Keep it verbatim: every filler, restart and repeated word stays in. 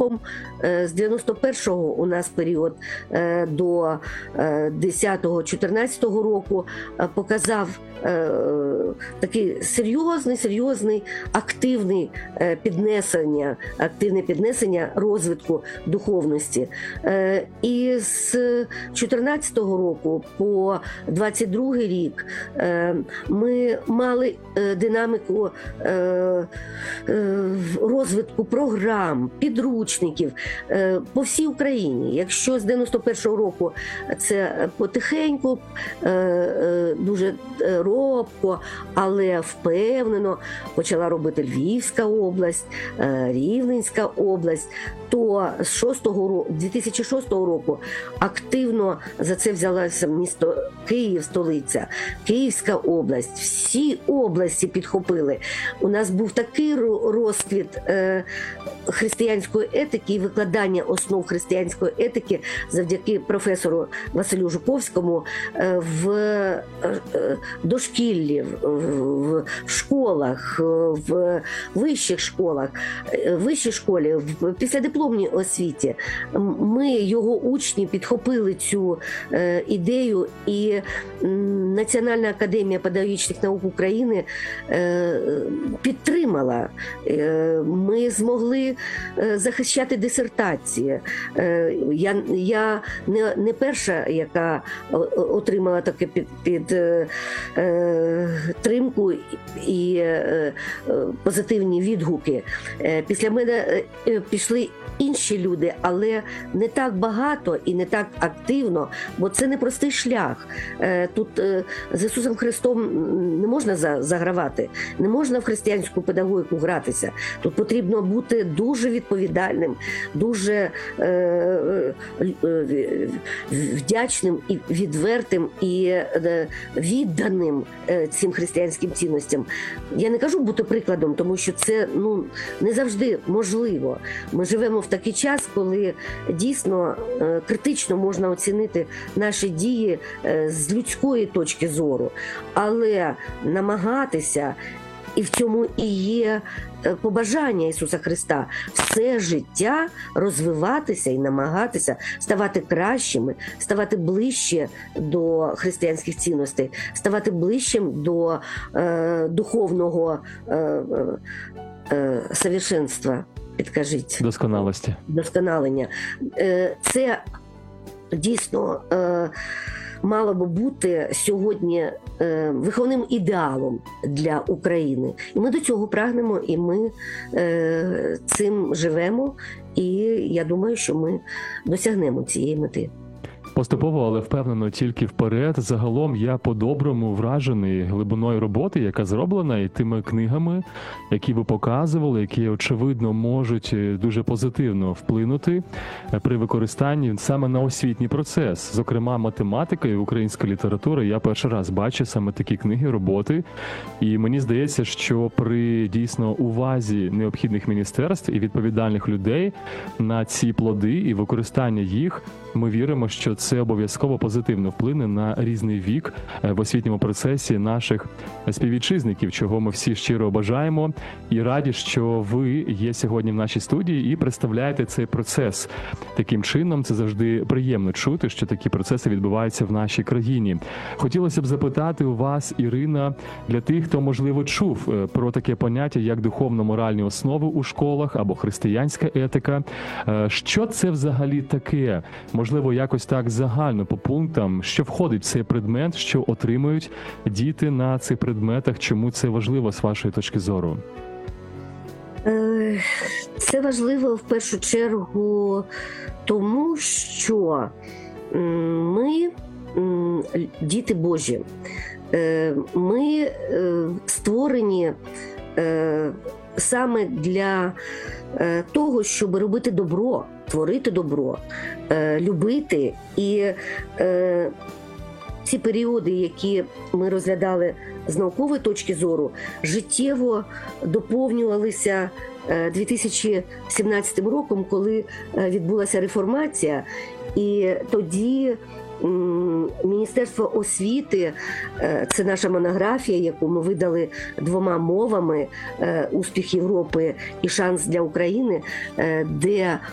роком, з дев'яносто першого у нас період до десятого-чотирнадцятого року показав такий серйозний, серйозний активний піднесення, активне піднесення розвитку духовності. І з чотирнадцятого року по двадцять другий рік ми мали динаміку розвитку програм, підручників по всій Україні. Якщо з дев'яносто першого року це потихеньку, дуже робко, але впевнено почала робити Львівська область, Рівненська область, то з шостого року, дві тисячі шостого року активно за це взялося місто Київ, столиця, Київська область, всі області підхопили. У нас був такий розквіт християнської етики і викладання основ християнської етики завдяки професору Василю Жуковському в дошкіллі, в школах, в вищих школах, в вищій школі, в післядипломній освіті. Ми, його учні, підхопили цю ідею, і Національна академія педагогічних наук України підтримала. Ми змогли захищати дисертації. Я, я не, не перша, яка отримала таке під, під тримку і позитивні відгуки. Після мене пішли інші люди, але не так багато і не так активно, бо це непростий шлях. Тут з Ісусом Христом не можна загравати, не можна в християнську педагогіку гратися. Тут потрібно бути дуже відповідальним, дуже вдячним і відвертим і відданим цим християнським цінностям. Я не кажу бути прикладом, тому що це ну, не завжди можливо. Ми живемо в такий час, коли дійсно критично можна оцінити наші дії з людської точки зору, але намагатися, і в цьому і є побажання Ісуса Христа, все життя розвиватися і намагатися ставати кращими, ставати ближче до християнських цінностей, ставати ближчим до е, духовного е, е, совершенства. Підкажіть. Досконалості. Досконалення. Е, це дійсно е, мало би бути сьогодні е, виховним ідеалом для України. І ми до цього прагнемо, і ми е, цим живемо, і я думаю, що ми досягнемо цієї мети. Поступово, але впевнено, тільки вперед. Загалом я по-доброму вражений глибиною роботи, яка зроблена, і тими книгами, які ви показували, які, очевидно, можуть дуже позитивно вплинути при використанні саме на освітній процес. Зокрема, математика і українська література. Я перший раз бачу саме такі книги, роботи. І мені здається, що при дійсно увазі необхідних міністерств і відповідальних людей на ці плоди і використання їх, ми віримо, що це обов'язково позитивно вплине на різний вік в освітньому процесі наших співвітчизників, чого ми всі щиро бажаємо. І раді, що ви є сьогодні в нашій студії і представляєте цей процес. Таким чином, це завжди приємно чути, що такі процеси відбуваються в нашій країні. Хотілося б запитати у вас, Ірина, для тих, хто, можливо, чув про таке поняття, як духовно-моральні основи у школах або християнська етика. Що це взагалі таке? Можливо, якось так загально по пунктам, що входить в цей предмет, що отримують діти на цих предметах, чому це важливо з вашої точки зору? Це важливо в першу чергу тому, що ми діти Божі. Ми створені саме для того, щоб робити добро, творити добро, любити. І ці періоди, які ми розглядали з наукової точки зору, життєво доповнювалися дві тисячі сімнадцятим роком, коли відбулася реформація, і тоді Міністерство освіти, це наша монографія, яку ми видали двома мовами, «Успіх Європи» і «Шанс для України», де